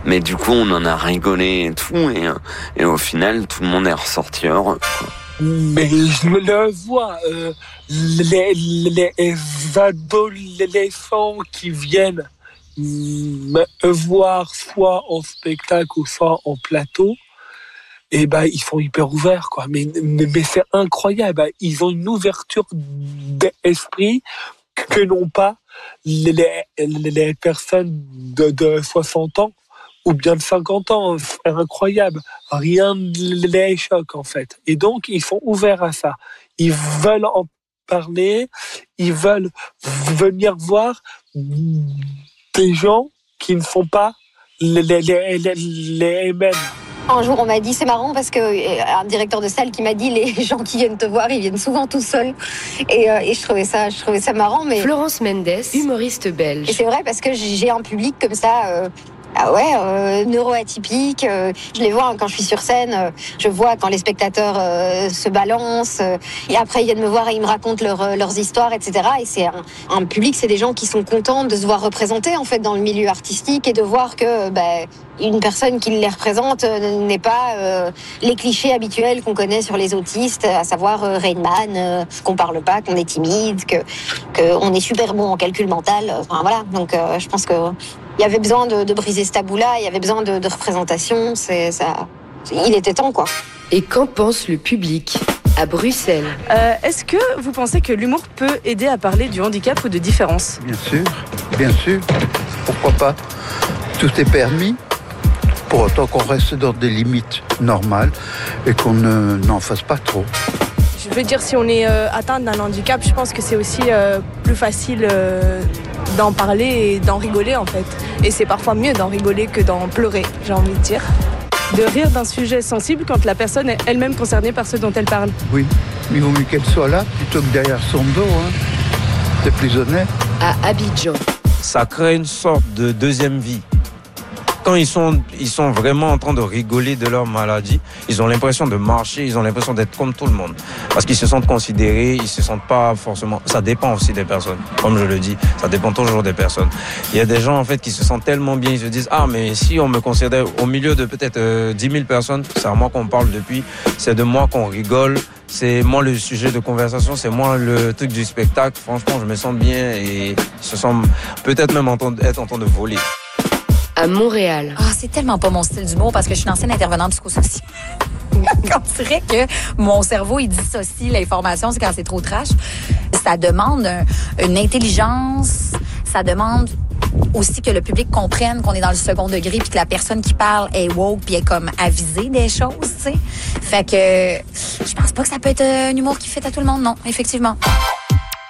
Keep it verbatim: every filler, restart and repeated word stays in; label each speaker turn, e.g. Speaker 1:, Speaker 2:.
Speaker 1: Mais du coup, on en a rigolé et tout, et, et au final, tout le monde est ressorti heureux, quoi.
Speaker 2: Mais je le vois, euh, les, les adolescents qui viennent me voir soit en spectacle ou soit en plateau, et ben ils sont hyper ouverts, quoi. Mais, mais, mais c'est incroyable, ils ont une ouverture d'esprit que n'ont pas les, les personnes de, de soixante ans ou bien de cinquante ans. C'est incroyable. Rien ne les choque, en fait. Et donc, ils sont ouverts à ça. Ils veulent en parler, ils veulent venir voir des gens qui ne sont pas les, les, les, les mêmes.
Speaker 3: Un jour, on m'a dit, c'est marrant parce que un directeur de salle qui m'a dit, les gens qui viennent te voir, ils viennent souvent tout seuls. Et, euh, et je trouvais ça, je trouvais ça marrant. Mais
Speaker 4: Florence Mendes, humoriste belge.
Speaker 3: Et c'est vrai parce que j'ai un public comme ça. Euh, Ah ouais, euh, neuroatypique. Euh, je les vois hein, quand je suis sur scène. Euh, je vois quand les spectateurs euh, se balancent. Euh, et après, ils viennent me voir et ils me racontent leur, euh, leurs histoires, et cetera. Et c'est un, un public, c'est des gens qui sont contents de se voir représentés en fait dans le milieu artistique et de voir que bah, une personne qui les représente euh, n'est pas euh, les clichés habituels qu'on connaît sur les autistes, à savoir euh, Rain Man, euh, qu'on parle pas, qu'on est timide, que qu'on est super bon en calcul mental. Enfin voilà. Donc euh, je pense que il y avait besoin de, de briser ce tabou-là, il y avait besoin de, de représentation, c'est, ça, il était temps, quoi.
Speaker 4: Et qu'en pense le public à Bruxelles?
Speaker 5: euh, Est-ce que vous pensez que l'humour peut aider à parler du handicap ou de différence?
Speaker 6: Bien sûr, bien sûr. Pourquoi pas? Tout est permis, pour autant qu'on reste dans des limites normales et qu'on ne, n'en fasse pas trop.
Speaker 5: Je veux dire, si on est euh, atteint d'un handicap, je pense que c'est aussi euh, plus facile euh, d'en parler et d'en rigoler en fait. Et c'est parfois mieux d'en rigoler que d'en pleurer, j'ai envie de dire. De rire d'un sujet sensible quand la personne est elle-même concernée par ce dont elle parle.
Speaker 6: Oui, mais il vaut mieux qu'elle soit là plutôt que derrière son dos. Hein. C'est plus honnête.
Speaker 4: À Abidjan.
Speaker 7: Ça crée une sorte de deuxième vie. Quand ils sont, ils sont vraiment en train de rigoler de leur maladie, ils ont l'impression de marcher, ils ont l'impression d'être comme tout le monde. Parce qu'ils se sentent considérés, ils se sentent pas forcément... Ça dépend aussi des personnes, comme je le dis, ça dépend toujours des personnes. Il y a des gens en fait qui se sentent tellement bien, ils se disent « Ah, mais si on me considère au milieu de peut-être euh, dix mille personnes, c'est à moi qu'on parle depuis, c'est de moi qu'on rigole, c'est moi le sujet de conversation, c'est moi le truc du spectacle. Franchement, je me sens bien et ils se sentent peut-être même en train, être en train de voler. »
Speaker 4: À Montréal.
Speaker 8: Ah, c'est tellement pas mon style d'humour parce que je suis une ancienne intervenante psychosociale. On dirait que mon cerveau, il dissocie l'information, c'est quand c'est trop trash. Ça demande un, une intelligence, ça demande aussi que le public comprenne qu'on est dans le second degré puis que la personne qui parle est woke puis est comme avisée des choses, tu sais. Fait que je pense pas que ça peut être un humour qui fait à tout le monde, non, effectivement.